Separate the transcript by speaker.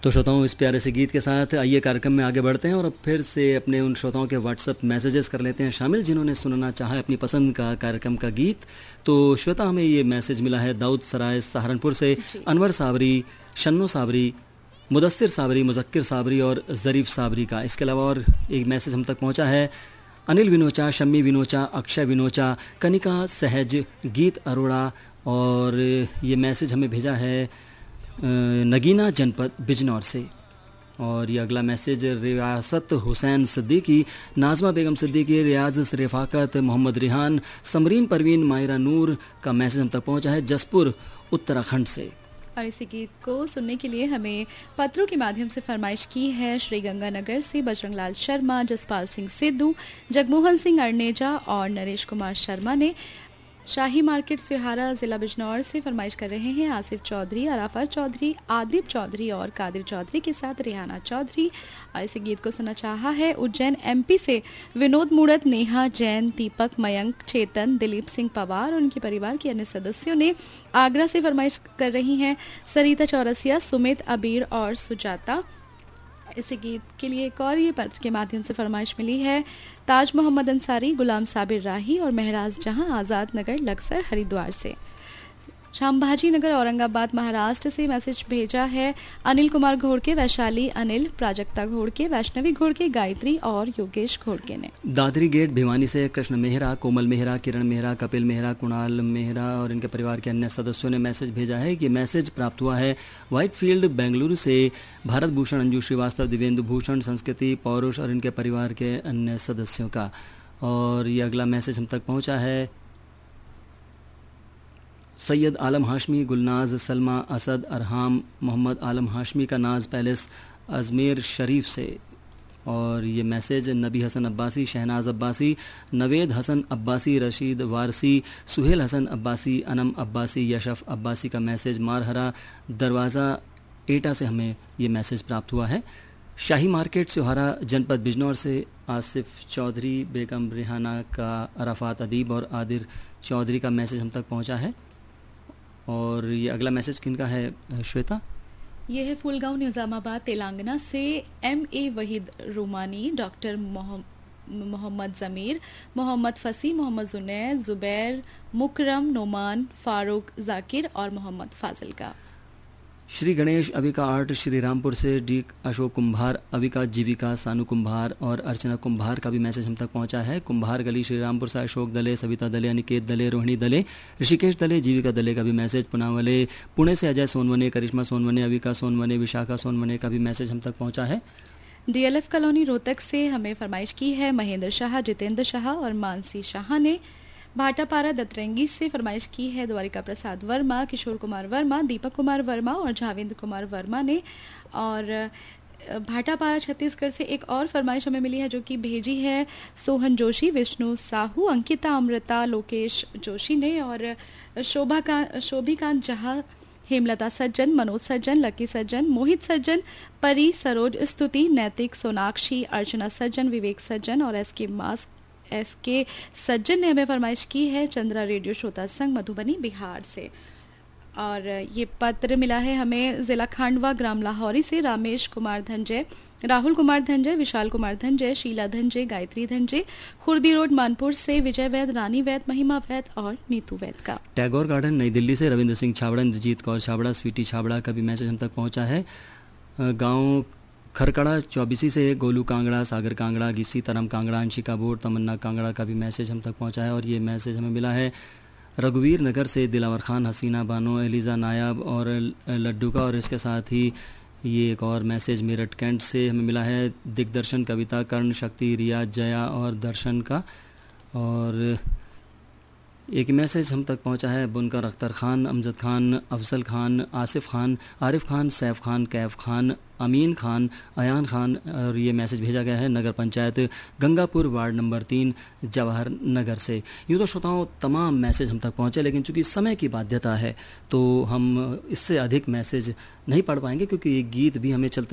Speaker 1: तो श्रोताओं, इस प्यारे से गीत के साथ आइए कार्यक्रम में आगे बढ़ते हैं और अब फिर से अपने उन श्रोताओं के व्हाट्सएप मैसेजेस कर लेते हैं शामिल जिन्होंने सुनना चाहा अपनी पसंद का कार्यक्रम का गीत। तो श्वेता, हमें ये मैसेज मिला है दाऊद सराय सहारनपुर से। अनवर साबरी, शन्नो साबरी, मुदस्सिर साबरी, मुजक्किर साबरी और ज़रीफ साबरी का। इसके अलावा और एक मैसेज हम तक पहुँचा है अनिल विनोचा, शम्मी विनोचा, अक्षय विनोचा, कनिका सहज, गीत अरोड़ा, और ये मैसेज हमें भेजा है नगीना जनपद बिजनौर से। और ये अगला मैसेज रियासत हुसैन सिद्दीकी, नाज़मा बेगम सिद्दीकी, रियाज रफ़ाकत, मोहम्मद रिहान, समरीन परवीन, मायरा नूर का मैसेज हम तक पहुंचा है जसपुर उत्तराखंड से।
Speaker 2: और इसी गीत को सुनने के लिए हमें पत्रों के माध्यम से फरमाइश की है श्री गंगानगर से बजरंग लाल शर्मा, जसपाल सिंह सिद्धू, जगमोहन सिंह अरनेजा और नरेश कुमार शर्मा ने। शाही मार्केट सिहारा जिला बिजनौर से फरमाइश कर रहे हैं आसिफ चौधरी, अराफत चौधरी, आदिब चौधरी और कादिर चौधरी के साथ रेहाना चौधरी। और इस गीत को सुनना चाहा है उज्जैन एमपी से विनोद मूड़त, नेहा जैन, दीपक, मयंक, चेतन, दिलीप सिंह पवार और उनके परिवार के अन्य सदस्यों ने। आगरा से फरमाइश कर रही हैं सरिता चौरसिया, सुमित, अबीर और सुजाता। इस गीत के लिए एक और ये पत्र के माध्यम से फरमाइश मिली है ताज मोहम्मद अंसारी, गुलाम साबिर राही और महराज जहां, आज़ाद नगर, लक्सर, हरिद्वार से। शामभाजी नगर, औरंगाबाद, महाराष्ट्र से मैसेज भेजा है अनिल कुमार घोड़के, वैशाली अनिल, प्राजक्ता घोड़के, वैष्णवी घोड़के, गायत्री और योगेश घोड़के ने।
Speaker 1: दादरी गेट भिवानी से कृष्ण मेहरा, कोमल मेहरा, किरण मेहरा, कपिल मेहरा, कुणाल मेहरा और इनके परिवार के अन्य सदस्यों ने मैसेज भेजा है कि मैसेज प्राप्त हुआ है व्हाइटफील्ड बेंगलुरु से भारत भूषण, अंजू श्रीवास्तव, दिवेंदु भूषण, संस्कृति पौरुष और इनके परिवार के अन्य सदस्यों का। और ये अगला मैसेज हम तक पहुँचा है सैयद आलम हाशमी, गुलनाज, सलमा, असद, अरहाम, मोहम्मद आलम हाशमी का नाज पैलेस, अजमेर शरीफ से। और ये मैसेज नबी हसन अब्बासी, शहनाज अब्बासी, नवेद हसन अब्बासी, रशीद वारसी, सुहेल हसन अब्बासी, अनम अब्बासी, यशफ अब्बासी का मैसेज मारहरा दरवाज़ा एटा से हमें ये मैसेज प्राप्त हुआ है। शाही मार्केट सिहारा जनपद बिजनौर से आसिफ चौधरी, बेगम रिहाना का, अराफात अदीब और आदिर चौधरी का मैसेज हम तक पहुँचा है। और ये अगला मैसेज किनका है श्वेता?
Speaker 2: ये है फूलगांव निजामाबाद तेलंगाना से MA वहीद रूमानी, डॉक्टर मोहम्मद ज़मीर, मोहम्मद फसी, मोहम्मद जुनैद, ज़ुबैर, मुकरम, नोमान, फारूक, जाकिर और मोहम्मद फाजिल का।
Speaker 1: श्री गणेश अविका आर्ट श्री रामपुर से डी अशोक कुंभार, अविका जीविका, सानू कुंभार और अर्चना कुंभार का भी मैसेज हम तक पहुंचा है। कुंभार गली श्री रामपुर से अशोक दले, सविता दले, अनिकेत दले, रोहिणी दले, ऋषिकेश दले, जीविका दले का भी मैसेज। पुनावले पुणे से अजय सोनवने, करिश्मा सोनवने, अविका सोनवने, विशाखा सोनवने का भी मैसेज हम तक पहुँचा है।
Speaker 2: DLF कॉलोनी रोहतक से हमें फरमाइश की है महेंद्र शाह, जितेंद्र शाह और मानसी शाह ने। भाटापारा दतरंगी से फरमाइश की है द्वारिका प्रसाद वर्मा, किशोर कुमार वर्मा, दीपक कुमार वर्मा और जावेंद्र कुमार वर्मा ने। और भाटापारा छत्तीसगढ़ से एक और फरमाइश हमें मिली है जो कि भेजी है सोहन जोशी, विष्णु साहू, अंकिता, अमृता, लोकेश जोशी ने। और शोभिकांत जहा, हेमलता सज्जन, मनोज सज्जन, लकी सज्जन, मोहित सज्जन, परी, सरोज स्तुति, नैतिक, सोनाक्षी, अर्चना सज्जन, विवेक सज्जन और SK सज्जन ने हमें फरमाइश की है चंद्रा रेडियो श्रोता संघ मधुबनी बिहार से। और ये पत्र मिला है हमें जिला खांडवा ग्राम लाहौरी से रामेश कुमार धनजय, राहुल कुमार धनजय, विशाल कुमार धनजय, शीला धनजय, गायत्री धनजय, खुर्दी रोड मानपुर से विजय वैद, रानी वैद, महिमा वैद और नीतू वैद का।
Speaker 1: टैगोर गार्डन नई दिल्ली से रविंद्र सिंह छाबड़ा, इंद्रजीत कौर छाबड़ा, स्वीटी छाबड़ा का भी मैसेज हम तक पहुँचा है। गाँव खरकड़ा चौबीसी से गोलू कांगड़ा, सागर कांगड़ा, गिस्सी तरम कांगड़ा, अंशिका बोर, तमन्ना कांगड़ा का भी मैसेज हम तक पहुंचा है। और ये मैसेज हमें मिला है रघुवीर नगर से दिलावर खान, हसीना बानो, एलिज़ा नायाब और लड्डू का। और इसके साथ ही ये एक और मैसेज मेरठ कैंट से हमें मिला है दिग्दर्शन, कविता, कर्ण, शक्ति, रिया, जया और दर्शन का। और एक मैसेज हम तक पहुंचा है बुनकर अख्तर खान, अमजद खान, अफजल खान, आसिफ खान, आरिफ खान, सैफ खान, कैफ खान, अमीन खान, अयान खान। और ये मैसेज भेजा गया है नगर पंचायत गंगापुर वार्ड नंबर 3 जवाहर नगर से। यूँ तो श्रोताओं तमाम मैसेज हम तक पहुँचे, लेकिन चूँकि समय की बाध्यता है तो हम इससे अधिक मैसेज नहीं पढ़ पाएंगे क्योंकि ये गीत भी हमें चलते